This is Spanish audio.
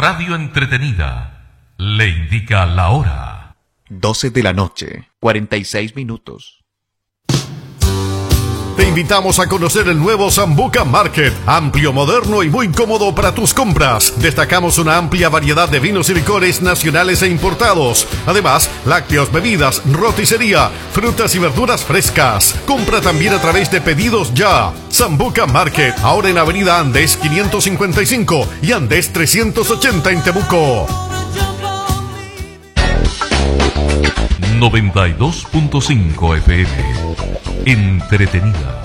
radio entretenida le indica la hora. 12 de la noche, 46 minutos. Te invitamos a conocer el nuevo Sambuca Market, amplio, moderno y muy cómodo para tus compras. Destacamos una amplia variedad de vinos y licores nacionales e importados. Además, lácteos, bebidas, roticería, frutas y verduras frescas. Compra también a través de Pedidos Ya. Sambuca Market, ahora en Avenida Andes 555 y Andes 380 en Temuco. 92.5 FM. Entretenida.